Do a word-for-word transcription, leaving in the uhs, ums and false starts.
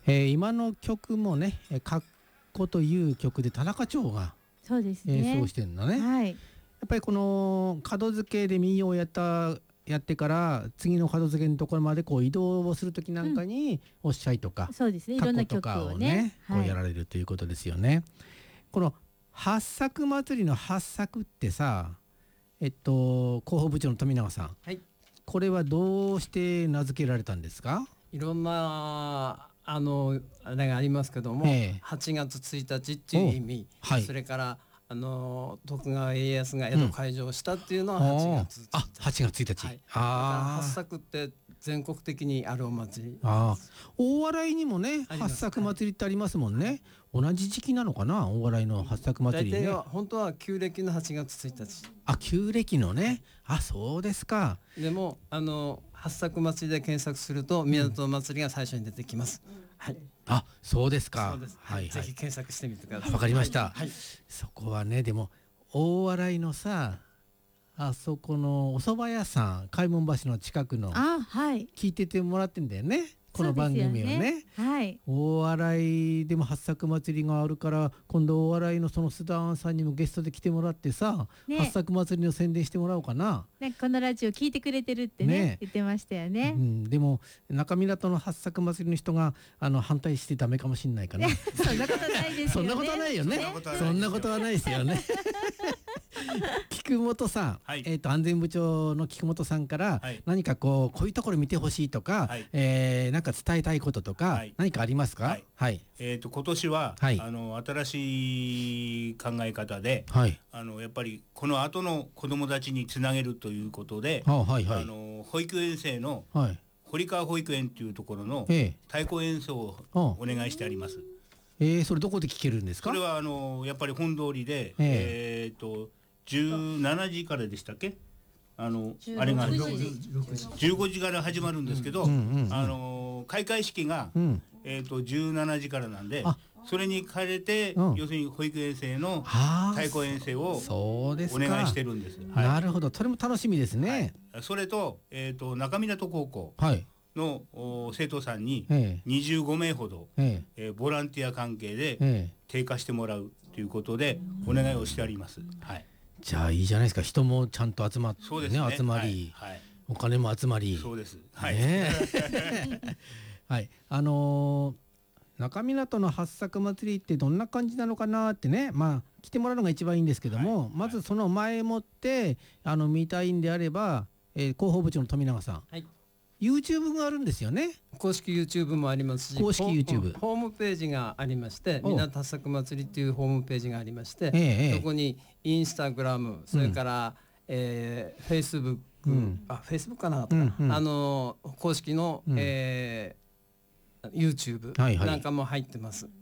えー、今の曲もね「かっこ」という曲で田中長がそうですね、 演奏してるんだね。 はい、 やっぱりこの門付けで民謡をやったやってから次の門付けのところまでこう移動をする時なんかにおっしゃいとか、 うん、そうですね、いろんな曲をね、 こうやられるということですよね。はい、この八作祭りの八作ってさ、えっと広報部長の富永さん、 はい、 これはどうして名付けられたんですか？ いろんなあのあれがありますけども、 ええ、 はちがつついたちっていう意味、 はい、 それからあの徳川家康が江戸開城したっていうのははちがつついたち、 うん、あ、はちがつついたち、はい、ああ、八作って全国的にあるお祭り。 あ、大洗にもね八作祭りってありますもんね。はい、同じ時期なのかな、大洗の八作祭りね。 大体は本当は旧暦のはちがつついたち。 あ、旧暦のね。あ、そうですか。 でもあの八作祭りで検索すると港の祭りが最初に出てきます。うん、はい。 あ、そうですか。 そうです。はい、はい、ぜひ検索してみてください。 わかりました。 はい。 そこはね、でも大洗のさ、あそこのお蕎麦屋さん、開門橋の近くの、 あ、はい、 聞いててもらってんだよね。この番組を ね, ね、 はい、 大洗でも八作祭りがあるから今度大洗のその須田庵さんにもゲストで来てもらってさ、ね、八作祭りの宣伝してもらおうかな。 ね、このラジオ聞いてくれてるってね、ね言ってましたよね。 うん、でも中港の八作祭りの人があの反対してダメかもしれないかな。 そんなことないですよね。 そんなことはないよね。そんなことはないですよね。菊本さん、はい、えーと安全部長の菊本さんから、はい、何かこうこういうところ見てほしいとか、はい、えー、なんか伝えたいこととか、はい、何かありますか？はい、 はい、えーと今年は、はい、あの新しい考え方で、はい、あのやっぱりこの後の子どもたちにつなげるということで、あ、はいはい、あの保育園生の、はい、堀川保育園というところの太鼓演奏をお願いしてあります。 えー、それどこで聞けるんですか？ それはあのやっぱり本通りで、えー、えーとじゅうしちじからでしたっけ？あのあれがじゅうごじから始まるんですけど、あの開会式が、うん、えーとじゅうしちじからなんで、それに変えて、うん、要するに保育園生の太鼓演奏をお願いしてるんです。 はい、なるほど、それも楽しみですね。 はい、それと、えーと中港高校の、はい、生徒さんににじゅうごめいほど、えええー、ボランティア関係で定価してもらうということでお願いをしてあります。はい、 じゃあいいじゃないですか。人もちゃんと集まって、ねね、集まり、はいはい、お金も集まり。 そうです。はい。 ね、はい、あのー、中港の八作祭りってどんな感じなのかなってね、まあ来てもらうのが一番いいんですけども、はい、まずその前もってあの見たいんであれば、えー、広報部長の富永さん。はい、YouTube があるんですよね。 公式 YouTube もありますし、 公式 YouTube ホームページがありまして、港八作祭りっていうホームページがありまして、ええ、そこにインスタグラム、それから、うん、えー、Facebook、うん、あ、Facebook かなとか、うんうん、あの公式の、うん、えー、YouTube なんかも入ってます。